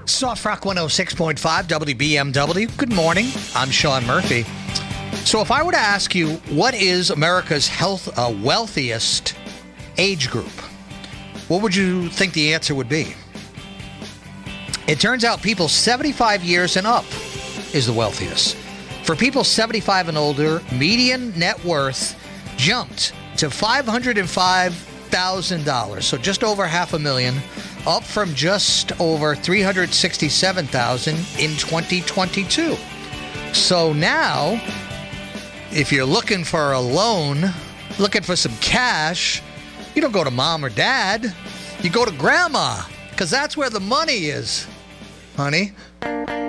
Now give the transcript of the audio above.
Soft Rock 106.5 WBMW. Good morning. I'm Sean Murphy. So if I were to ask you, what is America's wealthiest age group? What would you think the answer would be? It turns out people 75 years and up is the wealthiest. For people 75 and older, median net worth jumped to $505,000, so just over $500,000, up from just over $367,000 in 2022. So now, if you're looking for a loan, looking for some cash, you don't go to mom or dad, you go to grandma, because that's where the money is, honey.